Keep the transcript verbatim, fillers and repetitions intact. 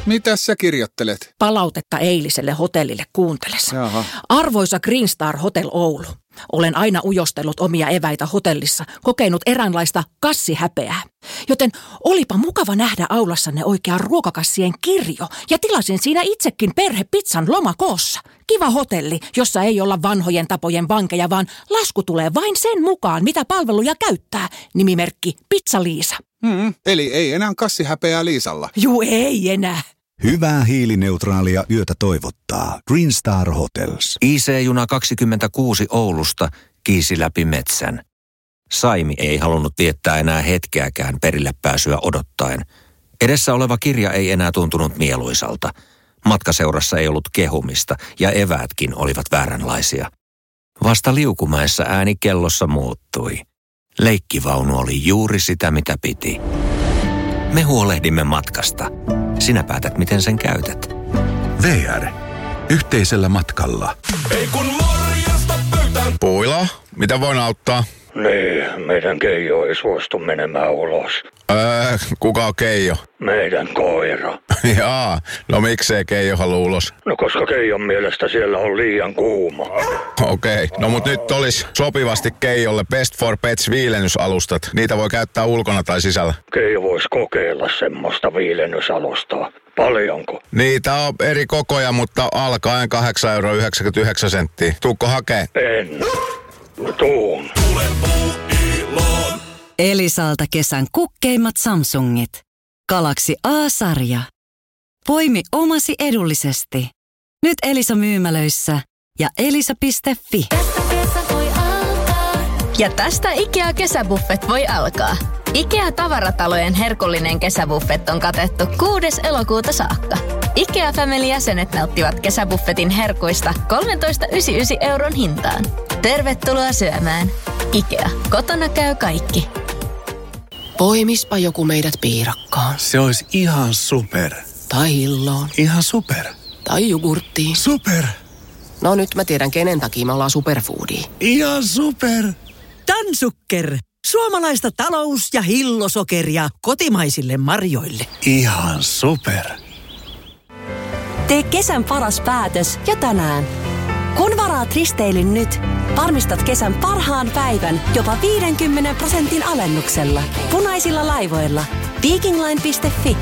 Mitäs sä kirjoittelet? Palautetta eiliselle hotellille kuuntelessa. Jaha. Arvoisa Green Star Hotel Oulu. Olen aina ujostellut omia eväitä hotellissa, kokenut eräänlaista kassihäpeää. Joten olipa mukava nähdä aulassanne oikea ruokakassien kirjo ja tilasin siinä itsekin perhepizzan lomakoossa. Kiva hotelli, jossa ei olla vanhojen tapojen vankeja, vaan lasku tulee vain sen mukaan, mitä palveluja käyttää. Nimimerkki Pizza Liisa. Hmm, eli ei enää kassihäpeää Liisalla. Juu, ei enää. Hyvää hiilineutraalia yötä toivottaa Green Star Hotels. I C-juna kaksikymmentäkuusi Oulusta kiisi läpi metsän. Saimi ei halunnut viettää enää hetkeäkään perille pääsyä odottaen. Edessä oleva kirja ei enää tuntunut mieluisalta. Matkaseurassa ei ollut kehumista ja eväätkin olivat vääränlaisia. Vasta Liukumäessä ääni kellossa muuttui. Leikkivaunu oli juuri sitä, mitä piti. Me huolehdimme matkasta. Sinä päätät, miten sen käytät. V R. Yhteisellä matkalla. Ei kun morjesta pöytään. Puila, mitä voin auttaa? Niin, meidän Keijo ei suostu menemään ulos. Öö, kuka on Keijo? Meidän koira. Jaa, no miksei Keijo halua ulos? No koska Keijon mielestä siellä on liian kuuma. Okei, okay. No mut nyt olisi sopivasti Keijolle Best for Pets viilennysalustat. Niitä voi käyttää ulkona tai sisällä. Keijo voisi kokeilla semmoista viilennysalustaa. Paljonko? Niitä on eri kokoja, mutta alkaen kahdeksan euroa yhdeksänkymmentäyhdeksän senttiä. Tuukko hakee? En. Tuun. Tule puuiloon. Elisalta kesän kukkeimmat Samsungit. Galaxy A-sarja. Poimi omasi edullisesti. Nyt Elisa myymälöissä ja elisa piste fi. Ja tästä IKEA-kesäbuffet voi alkaa. IKEA-tavaratalojen herkullinen kesäbuffet on katettu kuudes elokuuta saakka. IKEA Family-jäsenet nauttivat kesäbuffetin herkuista kolmetoista pilkku yhdeksänkymmentäyhdeksän euron hintaan. Tervetuloa syömään. IKEA. Kotona käy kaikki. Poimispa joku meidät piirakkaan. Se olisi ihan super. Tai hilloon. Ihan super. Tai jogurttiin. Super. No nyt mä tiedän, kenen takia me ollaan superfoodia. Ihan super. Tansukker. Suomalaista talous- ja hillosokeria kotimaisille marjoille. Ihan super. Tee kesän paras päätös jo tänään. Kun varaat risteilyn nyt, varmistat kesän parhaan päivän jopa viidenkymmenen prosentin alennuksella. Punaisilla laivoilla. Vikingline piste fi